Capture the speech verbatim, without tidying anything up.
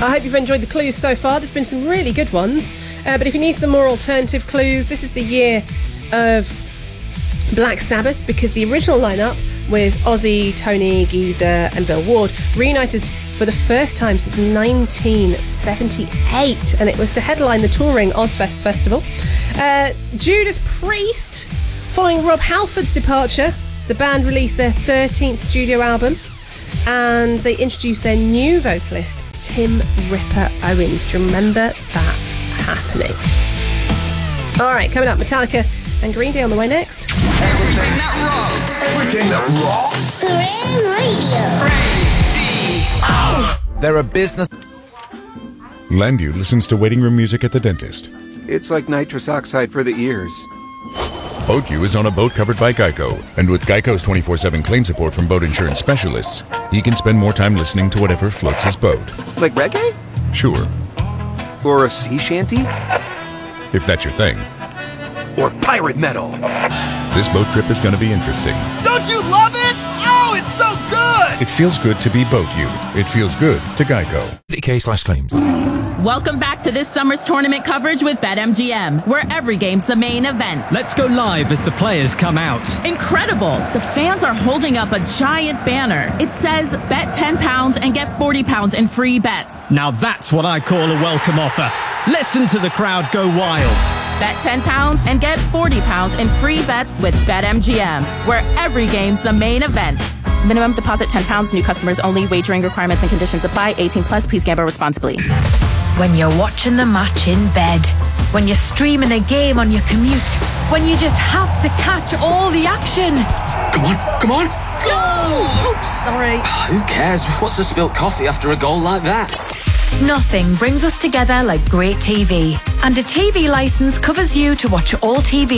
I hope you've enjoyed the clues so far. There's been some really good ones. Uh, but if you need some more alternative clues, this is the year of Black Sabbath, because the original lineup with Ozzy, Tony, Geezer and Bill Ward reunited for the first time since nineteen seventy-eight, and it was to headline the touring Ozfest Festival. Uh, Judas Priest, following Rob Halford's departure, the band released their thirteenth studio album, and they introduced their new vocalist, Tim Ripper Owens. Do you remember that happening? All right, coming up, Metallica and Green Day on the way next. Everything that rocks. Everything that rocks. Radio. They're a business. Landu listens to waiting room music at the dentist. It's like nitrous oxide for the ears. BoatU is on a boat covered by Geico, and with Geico's twenty-four seven claim support from boat insurance specialists, he can spend more time listening to whatever floats his boat. Like reggae? Sure. Or a sea shanty? If that's your thing. Or pirate metal. This boat trip is going to be interesting. Don't you love it? Oh, it's so good! It feels good to be BoatU. It feels good to Geico. K slash claims. Welcome back to this summer's tournament coverage with BetMGM, where every game's the main event. Let's go live as the players come out. Incredible! The fans are holding up a giant banner. It says, bet ten pounds and get forty pounds in free bets. Now that's what I call a welcome offer. Listen to the crowd go wild. Bet ten pounds and get forty pounds in free bets with BetMGM, where every game's the main event. Minimum deposit ten pounds, new customers only, wagering requirements and conditions apply, eighteen plus, please gamble responsibly. When you're watching the match in bed, when you're streaming a game on your commute, when you just have to catch all the action. Come on, come on, go! Oops, sorry. Who cares? What's a spilt coffee after a goal like that? Nothing brings us together like great T V. And a T V license covers you to watch all T V